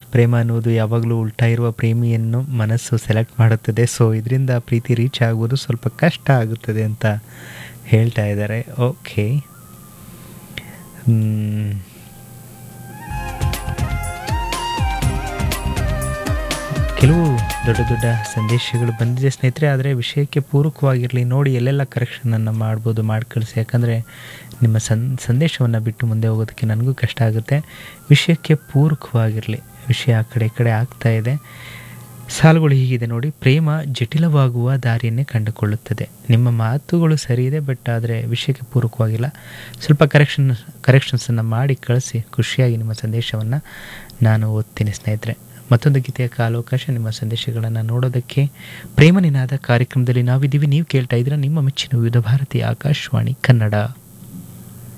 ಪ್ರೇಮ ಅನ್ನೋದು ಯಾವಾಗಲೂ ಉಲ್ಟಾ ಇರುವ ಪ್ರೇಮಿಯನ್ನು ಮನಸ್ಸು ಸೆಲೆಕ್ಟ್ ಮಾಡುತ್ತದೆ. ಸೊ ಇದರಿಂದ ಪ್ರೀತಿ ರೀಚ್ ಆಗುವುದು ಸ್ವಲ್ಪ ಕಷ್ಟ ಆಗುತ್ತದೆ ಅಂತ ಹೇಳ್ತಾ ಇದ್ದಾರೆ. ಓಕೆ. ಕೆಲವು ದೊಡ್ಡ ದೊಡ್ಡ ಸಂದೇಶಗಳು ಬಂದಿದೆ ಸ್ನೇಹಿತರೆ, ಆದರೆ ವಿಷಯಕ್ಕೆ ಪೂರಕವಾಗಿರಲಿ ನೋಡಿ ಎಲ್ಲೆಲ್ಲ ಕರೆಕ್ಷನನ್ನು ಮಾಡ್ಬೋದು, ಮಾಡಿ ಕಳಿಸಿ. ಯಾಕಂದರೆ ನಿಮ್ಮ ಸಂದೇಶವನ್ನು ಬಿಟ್ಟು ಮುಂದೆ ಹೋಗೋದಕ್ಕೆ ನನಗೂ ಕಷ್ಟ ಆಗುತ್ತೆ. ವಿಷಯಕ್ಕೆ ಪೂರಕವಾಗಿರಲಿ. ವಿಷಯ ಆ ಕಡೆ ಈ ಕಡೆ ಆಗ್ತಾ ಇದೆ. ಸಾಲುಗಳು ಹೀಗಿದೆ ನೋಡಿ: ಪ್ರೇಮ ಜಟಿಲವಾಗುವ ದಾರಿಯನ್ನೇ ಕಂಡುಕೊಳ್ಳುತ್ತದೆ. ನಿಮ್ಮ ಮಾತುಗಳು ಸರಿ ಇದೆ, ಬಟ್ ಆದರೆ ವಿಷಯಕ್ಕೆ ಪೂರಕವಾಗಿಲ್ಲ. ಸ್ವಲ್ಪ ಕರೆಕ್ಷನ್ಸನ್ನು ಮಾಡಿ ಕಳಿಸಿ. ಖುಷಿಯಾಗಿ ನಿಮ್ಮ ಸಂದೇಶವನ್ನು ನಾನು ಓದ್ತೀನಿ ಸ್ನೇಹಿತರೆ. ಮತ್ತೊಂದು ಗೀತೆಯ ಕಾಲಾವಕಾಶ ನಿಮ್ಮ ಸಂದೇಶಗಳನ್ನು ನೋಡೋದಕ್ಕೆ. ಪ್ರೇಮ ನಿನಾದ ಕಾರ್ಯಕ್ರಮದಲ್ಲಿ ನಾವಿದ್ದೀವಿ. ನೀವು ಕೇಳ್ತಾ ಇದ್ದೀರಾ ನಿಮ್ಮ ಮೆಚ್ಚಿನ ವಿವಿಧ ಭಾರತೀಯ ಆಕಾಶವಾಣಿ ಕನ್ನಡ.